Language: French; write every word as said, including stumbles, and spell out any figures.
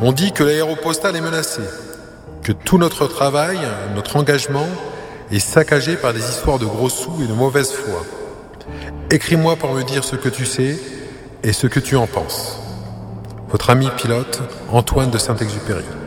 On dit que l'aéropostale est menacée, que tout notre travail, notre engagement est saccagé par des histoires de gros sous et de mauvaise foi. Écris-moi pour me dire ce que tu sais et ce que tu en penses. Votre ami pilote, Antoine de Saint-Exupéry.